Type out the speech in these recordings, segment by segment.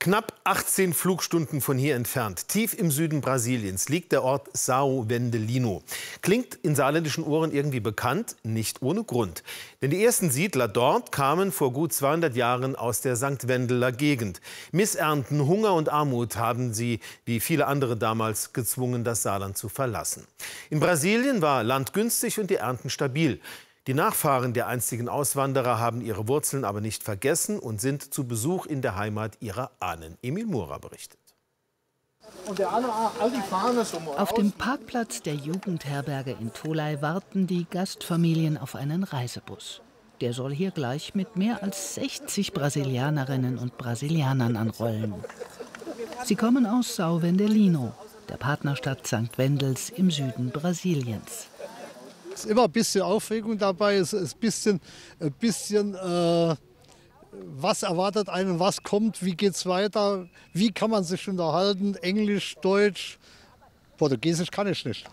Knapp 18 Flugstunden von hier entfernt, tief im Süden Brasiliens, liegt der Ort São Vendelino. Klingt in saarländischen Ohren irgendwie bekannt, nicht ohne Grund. Denn die ersten Siedler dort kamen vor gut 200 Jahren aus der St. Wendeler Gegend. Missernten, Hunger und Armut haben sie, wie viele andere damals, gezwungen, das Saarland zu verlassen. In Brasilien war Land günstig und die Ernten stabil. Die Nachfahren der einstigen Auswanderer haben ihre Wurzeln aber nicht vergessen und sind zu Besuch in der Heimat ihrer Ahnen. Emil Mura berichtet. Auf dem Parkplatz der Jugendherberge in Tolai warten die Gastfamilien auf einen Reisebus. Der soll hier gleich mit mehr als 60 Brasilianerinnen und Brasilianern anrollen. Sie kommen aus São Vendelino, der Partnerstadt St. Wendels im Süden Brasiliens. Es ist immer ein bisschen Aufregung dabei, es ist ein bisschen was erwartet einen, was kommt, wie geht's weiter, wie kann man sich unterhalten, Englisch, Deutsch, Portugiesisch kann ich nicht.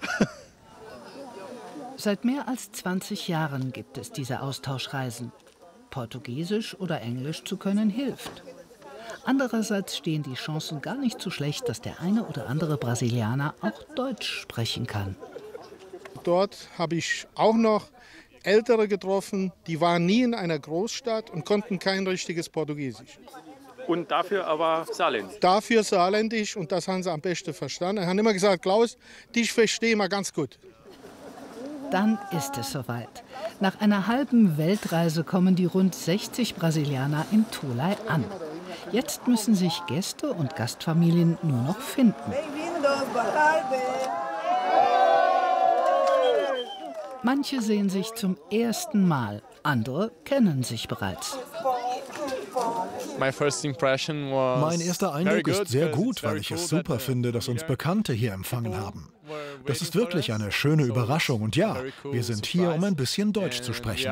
Seit mehr als 20 Jahren gibt es diese Austauschreisen. Portugiesisch oder Englisch zu können hilft. Andererseits stehen die Chancen gar nicht so schlecht, dass der eine oder andere Brasilianer auch Deutsch sprechen kann. Dort habe ich auch noch Ältere getroffen, die waren nie in einer Großstadt und konnten kein richtiges Portugiesisch. Und dafür aber Saarländisch? Dafür Saarländisch, und das haben sie am besten verstanden. Er hat immer gesagt, Klaus, dich verstehe ich mal ganz gut. Dann ist es soweit. Nach einer halben Weltreise kommen die rund 60 Brasilianer in Tolai an. Jetzt müssen sich Gäste und Gastfamilien nur noch finden. Manche sehen sich zum ersten Mal, andere kennen sich bereits. Mein erster Eindruck ist sehr gut, weil ich es super finde, dass uns Bekannte hier empfangen haben. Das ist wirklich eine schöne Überraschung und ja, wir sind hier, um ein bisschen Deutsch zu sprechen.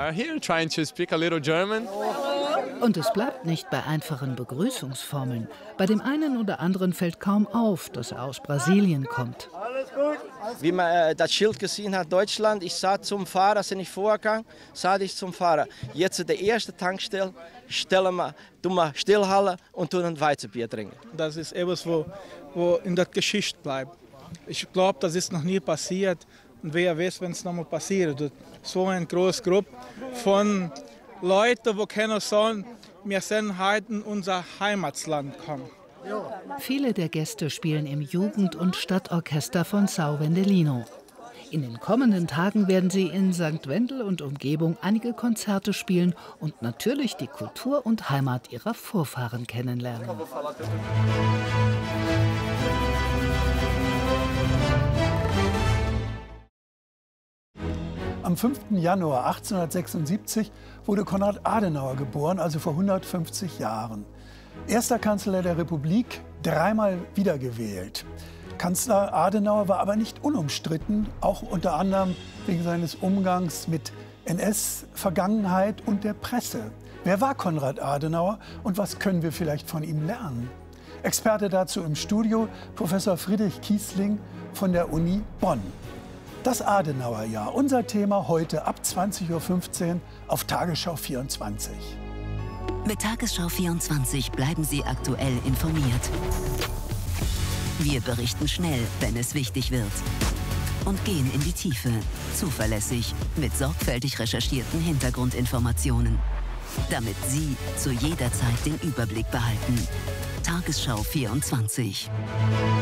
Und es bleibt nicht bei einfachen Begrüßungsformeln. Bei dem einen oder anderen fällt kaum auf, dass er aus Brasilien kommt. Wie man das Schild gesehen hat, Deutschland, ich sah zum Fahrer, als ich vorkam, sah ich zum Fahrer. Jetzt der erste Tankstelle, stellen wir, tun wir stillhalten und tun ein Weizenbier trinken. Das ist etwas, wo in der Geschichte bleibt. Ich glaube, das ist noch nie passiert. Und wer weiß, wenn es noch mal passiert. So eine große Gruppe von Leuten, die können sagen, wir sind heute in unser Heimatland gekommen. Viele der Gäste spielen im Jugend- und Stadtorchester von São Vendelino. In den kommenden Tagen werden sie in St. Wendel und Umgebung einige Konzerte spielen und natürlich die Kultur und Heimat ihrer Vorfahren kennenlernen. Am 5. Januar 1876 wurde Konrad Adenauer geboren, also vor 150 Jahren. Erster Kanzler der Republik, dreimal wiedergewählt. Kanzler Adenauer war aber nicht unumstritten, auch unter anderem wegen seines Umgangs mit NS-Vergangenheit und der Presse. Wer war Konrad Adenauer und was können wir vielleicht von ihm lernen? Experte dazu im Studio, Professor Friedrich Kiesling von der Uni Bonn. Das Adenauerjahr, unser Thema heute ab 20:15 Uhr auf Tagesschau 24. Mit Tagesschau 24 bleiben Sie aktuell informiert. Wir berichten schnell, wenn es wichtig wird. Und gehen in die Tiefe, zuverlässig, mit sorgfältig recherchierten Hintergrundinformationen. Damit Sie zu jeder Zeit den Überblick behalten. Tagesschau 24.